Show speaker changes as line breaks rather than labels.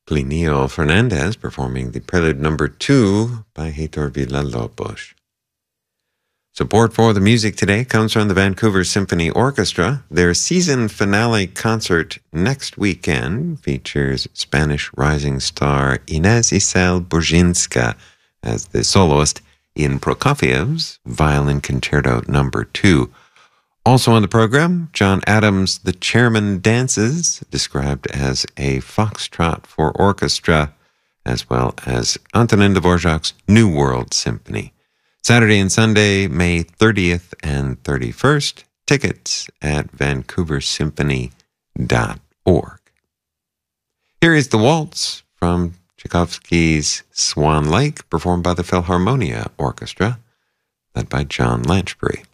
Plinio Fernandez performing the Prelude No. 2 by Heitor Villa-Lobos. Support for the music today comes from the Vancouver Symphony Orchestra. Their season finale concert next weekend features Spanish rising star Inés Isel Borzynska as the soloist in Prokofiev's Violin Concerto No. 2. Also on the program, John Adams' The Chairman Dances, described as a foxtrot for orchestra, as well as Antonin Dvorak's New World Symphony. Saturday and Sunday, May 30th and 31st. Tickets at vancouversymphony.org. Here is the waltz from Tchaikovsky's Swan Lake, performed by the Philharmonia Orchestra, led by John Lanchbury.